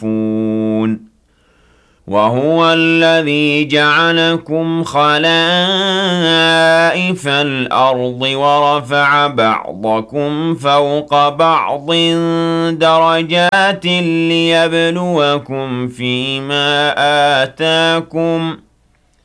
يُخْفُونَ وَهُوَ الَّذِي جَعَلَكُمْ خَلَائِفَ الْأَرْضِ وَرَفَعَ بَعْضَكُمْ فَوْقَ بَعْضٍ دَرَجَاتٍ لِيَبْلُوَكُمْ فِيمَا آتَاكُمْ ۗ